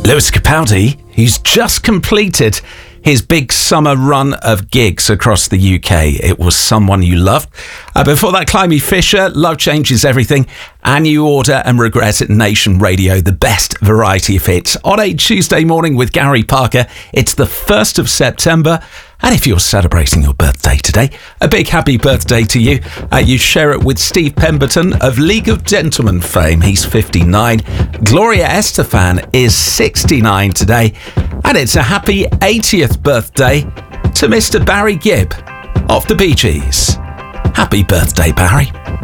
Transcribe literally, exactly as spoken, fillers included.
Lewis Capaldi, who's just completed his big summer run of gigs across the U K. It Was Someone You Loved. Uh, before that, Climie Fisher, Love Changes Everything, and New Order and Regret at Nation Radio, the best variety of hits. On a Tuesday morning with Gary Parker, it's the first of September. And if you're celebrating your birthday today, a big happy birthday to you. Uh, you share it with Steve Pemberton of League of Gentlemen fame. He's fifty-nine. Gloria Estefan is sixty-nine today. And it's a happy eightieth birthday to Mister Barry Gibb of the Bee Gees. Happy birthday, Barry.